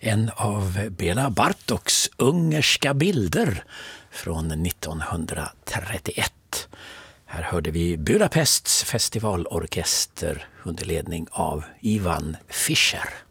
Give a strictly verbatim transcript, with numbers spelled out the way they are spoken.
En av Bela Bartoks ungerska bilder från nittonhundratrettioett. Här hörde vi Budapests festivalorkester under ledning av Ivan Fischer.